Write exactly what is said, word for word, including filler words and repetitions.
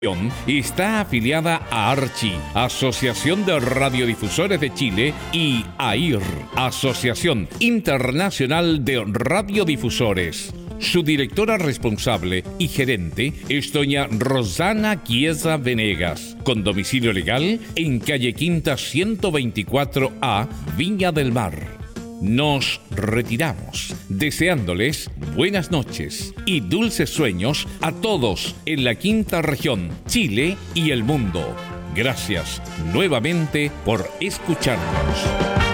Está afiliada a Archi, Asociación de Radiodifusores de Chile, y A I R, Asociación Internacional de Radiodifusores. Su directora responsable y gerente es doña Rosana Chiesa Venegas, con domicilio legal en calle Quinta ciento veinticuatro A, Viña del Mar. Nos retiramos, deseándoles buenas noches y dulces sueños a todos en la quinta región, Chile y el mundo. Gracias nuevamente por escucharnos.